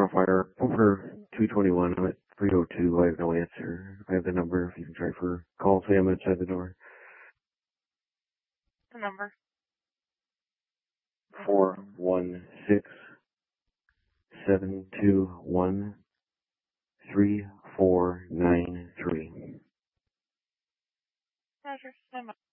Fire. Over 221. I'm at 302. I have no answer. I have the number if you can try for call Sam outside the door. The number. 416-721-3493. Roger.